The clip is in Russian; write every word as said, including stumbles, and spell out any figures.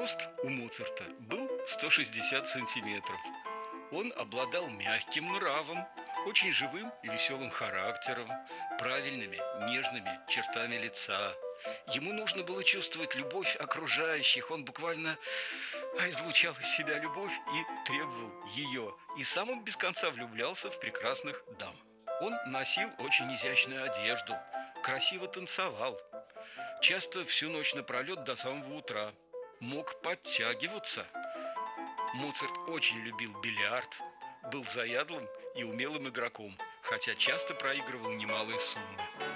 Рост у Моцарта был сто шестьдесят сантиметров. Он обладал мягким нравом, очень живым и веселым характером, правильными, нежными чертами лица. Ему нужно было чувствовать любовь окружающих. Он буквально излучал из себя любовь и требовал ее. И сам он без конца влюблялся в прекрасных дам. Он носил очень изящную одежду, красиво танцевал, часто всю ночь напролет до самого утра, мог подтягиваться. Моцарт очень любил бильярд, был заядлым и умелым игроком, хотя часто проигрывал немалые суммы.